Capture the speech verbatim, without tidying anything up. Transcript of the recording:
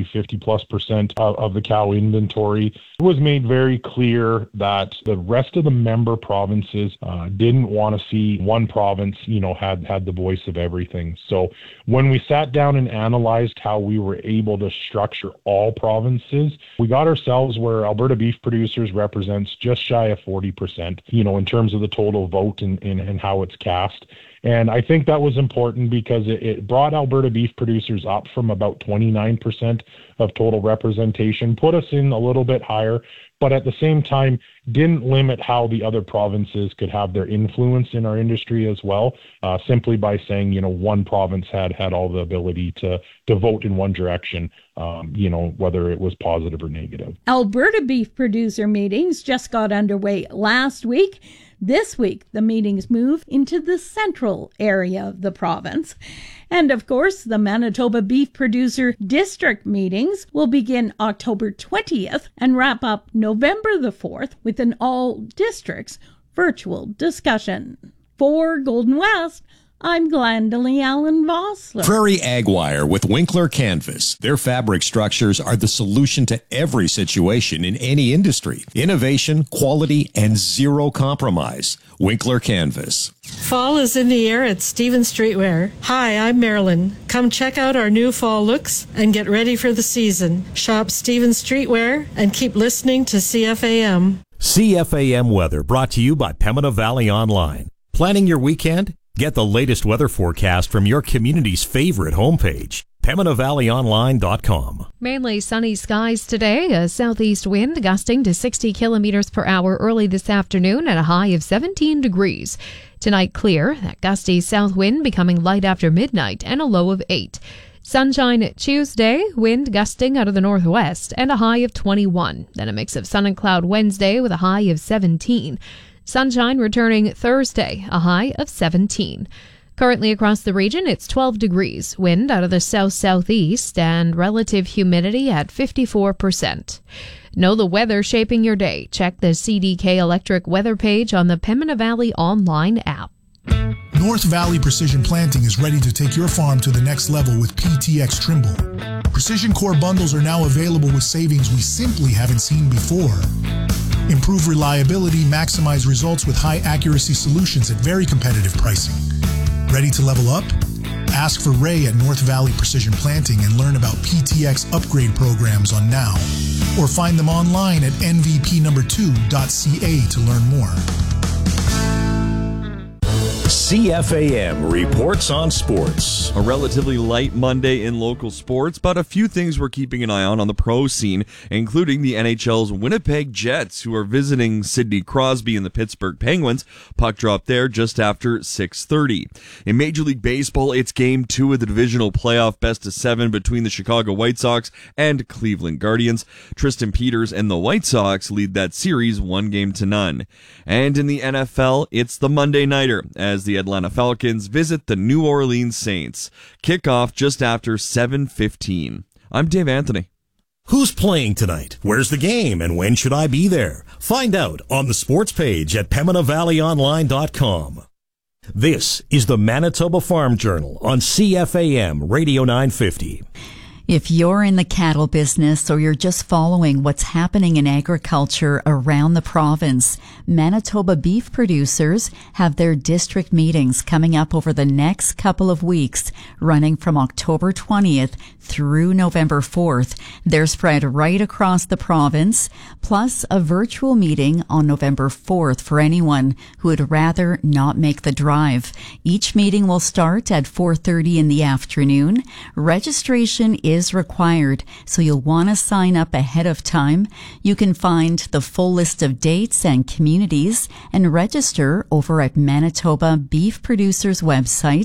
fifty plus percent of, of the cow inventory. It was made very clear that the rest of the member provinces uh, didn't want to see one province, you know, had, had the voice of everything. So when we sat down and analyzed how we were able to structure all provinces, we got ourselves where Alberta beef producers represents just shy of forty percent, you know, in terms of the total vote and, and, and how it's cast. And I think that was important because it, it brought Alberta beef producers up from about twenty-nine percent of total representation, put us in a little bit higher, but at the same time didn't limit how the other provinces could have their influence in our industry as well, uh, simply by saying, you know, one province had had all the ability to, to vote in one direction, um, you know, whether it was positive or negative. Alberta beef producer meetings just got underway last week. This week, the meetings move into the central area of the province. And of course, the Manitoba Beef Producer District meetings will begin October twentieth and wrap up November the fourth with an all-districts virtual discussion. For Golden West, I'm Glendalee Allen Vossler. Prairie Ag Wire with Winkler Canvas. Their fabric structures are the solution to every situation in any industry. Innovation, quality, and zero compromise. Winkler Canvas. Fall is in the air at Stevens Streetwear. Hi, I'm Marilyn. Come check out our new fall looks and get ready for the season. Shop Stevens Streetwear and keep listening to C F A M. C F A M weather brought to you by Pembina Valley Online. Planning your weekend? Get the latest weather forecast from your community's favorite homepage, Pembina Valley Online dot com. Mainly sunny skies today, a southeast wind gusting to sixty kilometers per hour early this afternoon at a high of seventeen degrees. Tonight clear, that gusty south wind becoming light after midnight and a low of eight. Sunshine Tuesday, wind gusting out of the northwest and a high of twenty-one. Then a mix of sun and cloud Wednesday with a high of seventeen. Sunshine returning Thursday, a high of seventeen. Currently across the region, it's twelve degrees, wind out of the south-southeast, and relative humidity at fifty-four percent. Know the weather shaping your day. Check the C D K Electric weather page on the Pembina Valley Online app. North Valley Precision Planting is ready to take your farm to the next level with P T X Trimble. Precision Core bundles are now available with savings we simply haven't seen before. Improve reliability, maximize results with high accuracy solutions at very competitive pricing. Ready to level up? Ask for Ray at North Valley Precision Planting and learn about P T X upgrade programs on Now, or find them online at N V P number two dot C A to learn more. C F A M reports on sports. A relatively light Monday in local sports, but a few things we're keeping an eye on on the pro scene, including the N H L's Winnipeg Jets, who are visiting Sidney Crosby and the Pittsburgh Penguins. Puck drop there just after six thirty. In Major League Baseball, it's game two of the divisional playoff best of seven between the Chicago White Sox and Cleveland Guardians. Tristan Peters and the White Sox lead that series one game to none. And in the N F L, it's the Monday Nighter, as the Atlanta Falcons visit the New Orleans Saints. Kickoff just after seven fifteen. I'm Dave Anthony. Who's playing tonight? Where's the game? And when should I be there? Find out on the sports page at Pembina Valley Online dot com. This is the Manitoba Farm Journal on C F A M Radio nine fifty. If you're in the cattle business or you're just following what's happening in agriculture around the province, Manitoba beef producers have their district meetings coming up over the next couple of weeks, running from October twentieth through November fourth. They're spread right across the province, plus a virtual meeting on November fourth for anyone who would rather not make the drive. Each meeting will start at four thirty in the afternoon. Registration is is required, so you'll want to sign up ahead of time. You can find the full list of dates and communities and register over at Manitoba Beef Producers website,